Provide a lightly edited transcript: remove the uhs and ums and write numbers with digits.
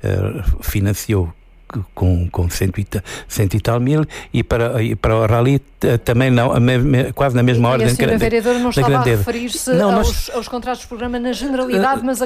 financiou com 100 e tal mil, e para o Rally também não, quase na mesma ordem da grandeza. A senhora vereadora não estava a referir-se não, aos contratos de programa na generalidade, mas